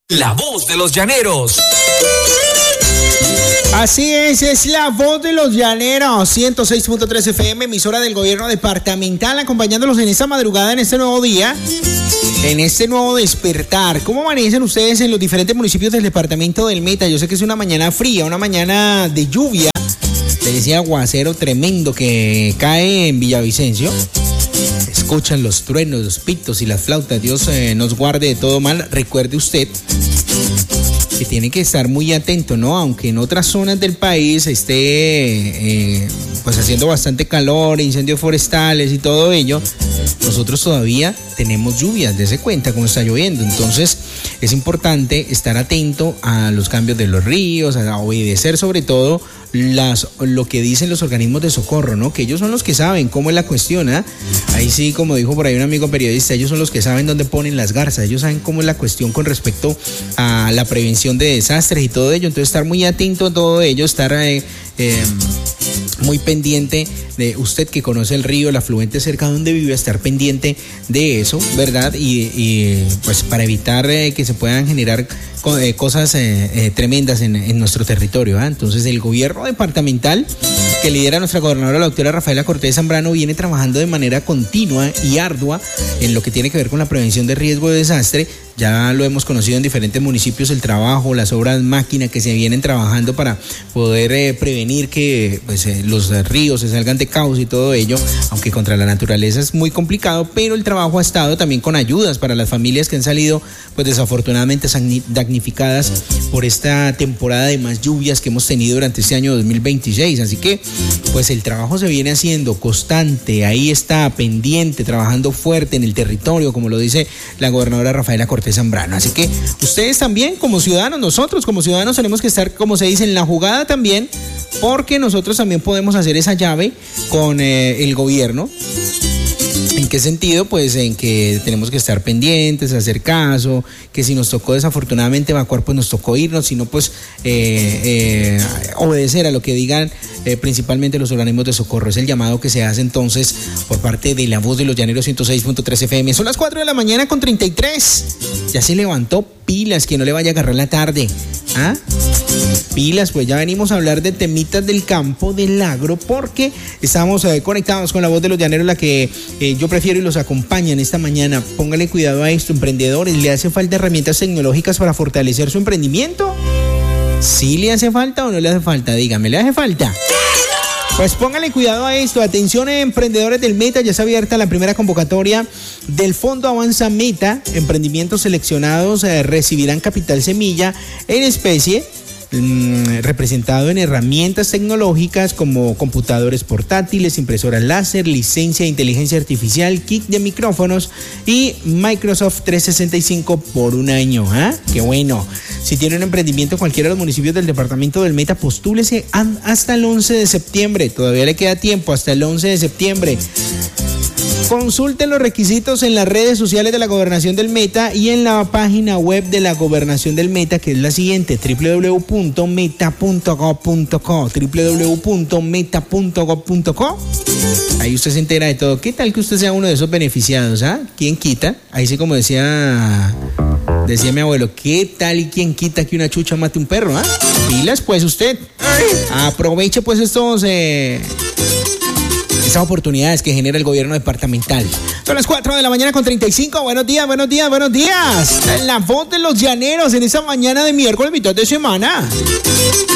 La voz de los llaneros. Así es la voz de los llaneros, 106.3 FM, emisora del gobierno departamental, acompañándolos en esta madrugada, en este nuevo día, en este nuevo despertar. ¿Cómo amanecen ustedes en los diferentes municipios del departamento del Meta? Yo sé que es una mañana fría, una mañana de lluvia, le decía aguacero tremendo que cae en Villavicencio. Escuchan los truenos, los pitos y las flautas. Dios nos guarde de todo mal. Recuerde usted que tiene que estar muy atento, ¿no? Aunque en otras zonas del país esté pues haciendo bastante calor, incendios forestales y todo ello, nosotros todavía tenemos lluvias, dése cuenta cómo está lloviendo. Entonces es importante estar atento a los cambios de los ríos, a obedecer sobre todo lo que dicen los organismos de socorro, ¿no? Que ellos son los que saben cómo es la cuestión, ¿eh? Ahí sí, como dijo por ahí un amigo periodista, ellos son los que saben dónde ponen las garzas, ellos saben cómo es la cuestión con respecto a la prevención de desastres y todo ello. Entonces estar muy atento a todo ello, estar muy pendiente de usted que conoce el río, el afluente cerca donde vive, estar pendiente de eso, ¿verdad? Y pues para evitar que se puedan generar cosas tremendas en nuestro territorio, ¿eh? Entonces el gobierno departamental que lidera nuestra gobernadora, la doctora Rafaela Cortés Zambrano, viene trabajando de manera continua y ardua en lo que tiene que ver con la prevención de riesgo de desastre. Ya lo hemos conocido en diferentes municipios, el trabajo, las obras máquina que se vienen trabajando para poder prevenir que pues, los ríos se salgan de caos y todo ello, aunque contra la naturaleza es muy complicado, pero el trabajo ha estado también con ayudas para las familias que han salido pues desafortunadamente damnificadas por esta temporada de más lluvias que hemos tenido durante este año 2026. Así que pues el trabajo se viene haciendo constante, ahí está pendiente, trabajando fuerte en el territorio, como lo dice la gobernadora Rafaela Cortés Zambrano. Así que ustedes también como ciudadanos, nosotros como ciudadanos tenemos que estar, como se dice, en la jugada también, porque nosotros también podemos hacer esa llave con el gobierno. ¿En qué sentido? Pues en que tenemos que estar pendientes, hacer caso, que si nos tocó desafortunadamente evacuar, pues nos tocó irnos, sino pues obedecer a lo que digan principalmente los organismos de socorro. Es el llamado que se hace entonces por parte de la voz de los llaneros 106.3 FM. Son las 4 de la mañana con 33. Ya se levantó, pilas, que no le vaya a agarrar la tarde. ¿Ah? Pilas, pues ya venimos a hablar de temitas del campo, del agro, porque estamos conectados con la voz de los llaneros, la que yo prefiero y los acompaña en esta mañana. Póngale cuidado a esto, emprendedores. ¿Le hace falta herramientas tecnológicas para fortalecer su emprendimiento? ¿Sí le hace falta o no le hace falta? Dígame, ¿le hace falta? Pues póngale cuidado a esto. Atención, emprendedores del Meta, ya está abierta la primera convocatoria del Fondo Avanza Meta. Emprendimientos seleccionados recibirán capital semilla en especie, representado en herramientas tecnológicas como computadores portátiles, impresoras láser, licencia de inteligencia artificial, kit de micrófonos y Microsoft 365 por un año. ¿Ah? ¡Qué bueno! Si tiene un emprendimiento en cualquiera de los municipios del departamento del Meta, postúlese hasta el 11 de septiembre. Todavía le queda tiempo, hasta el 11 de septiembre. Consulten los requisitos en las redes sociales de la Gobernación del Meta y en la página web de la Gobernación del Meta, que es la siguiente: www.meta.gov.co, www.meta.gov.co. Ahí usted se entera de todo. ¿Qué tal que usted sea uno de esos beneficiados? ¿Ah? ¿Quién quita? Ahí sí, como decía mi abuelo, ¿qué tal y quién quita que una chucha mate un perro? ¿Ah? Pilas pues usted. Aproveche pues esas oportunidades que genera el gobierno departamental. Son las 4 de la mañana con 35. Buenos días, buenos días, buenos días. La voz de los llaneros en esta mañana de miércoles, mitad de semana.